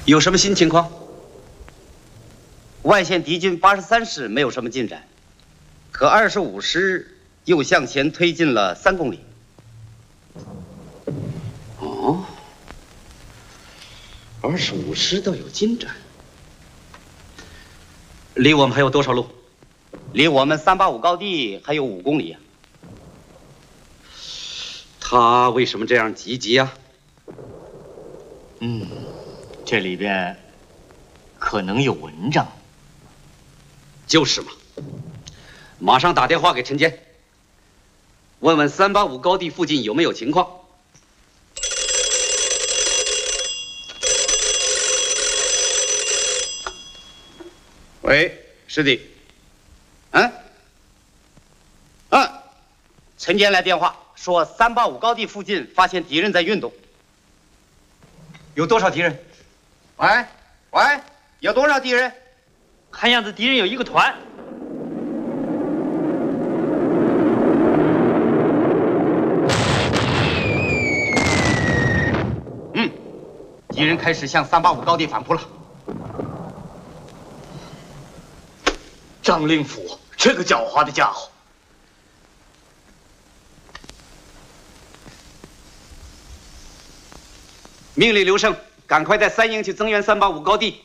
有什么新情况？外线敌军83师没有什么进展，可25师又向前推进了3公里。哦，25师倒有进展。离我们还有多少路？离我们385高地还有5公里呀。他为什么这样积极呀？ 这里边可能有文章。 就是嘛，马上打电话给陈坚，问问385高地附近有没有情况。喂，师弟。陈坚来电话说385高地附近发现敌人在运动。有多少敌人？喂，有多少敌人？ 看样子敌人有1个团。 敌人开始向385高地反扑了。 张令甫这个狡猾的家伙。 命令刘胜赶快带3营去增援385高地。